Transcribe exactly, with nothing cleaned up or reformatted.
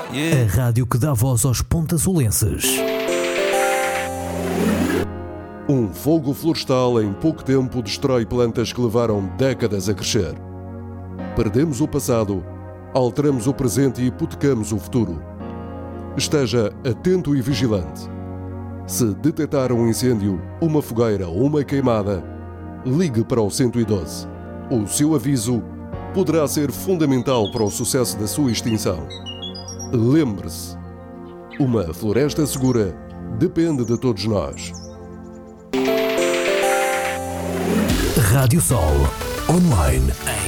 A rádio que dá voz aos pontasolenses. Um fogo florestal em pouco tempo destrói plantas que levaram décadas a crescer. Perdemos o passado, alteramos o presente e hipotecamos o futuro. Esteja atento e vigilante. Se detectar um incêndio, uma fogueira ou uma queimada, ligue para o cento e doze. O seu aviso poderá ser fundamental para o sucesso da sua extinção. Lembre-se, uma floresta segura depende de todos nós. Rádio Sol. Online